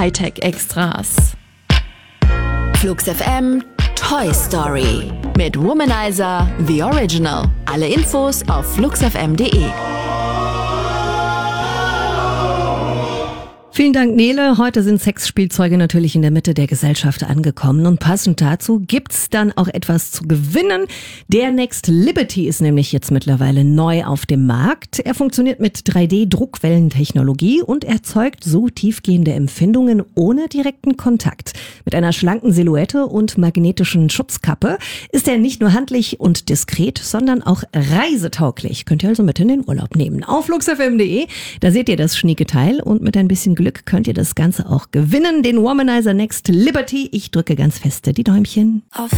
Hightech-Extras. Flux FM Toy Story mit Womanizer The Original. Alle Infos auf fluxfm.de. Vielen Dank, Nele. Heute sind Sexspielzeuge natürlich in der Mitte der Gesellschaft angekommen und passend dazu gibt's dann auch etwas zu gewinnen. Der Next Liberty ist nämlich jetzt mittlerweile neu auf dem Markt. Er funktioniert mit 3D-Druckwellentechnologie und erzeugt so tiefgehende Empfindungen ohne direkten Kontakt. Mit einer schlanken Silhouette und magnetischen Schutzkappe ist er nicht nur handlich und diskret, sondern auch reisetauglich. Könnt ihr also mit in den Urlaub nehmen. Auf fluxfm.de, da seht ihr das schnieke Teil und mit ein bisschen Glück könnt ihr das Ganze auch gewinnen. Den Womanizer Next Liberty. Ich drücke ganz feste die Däumchen.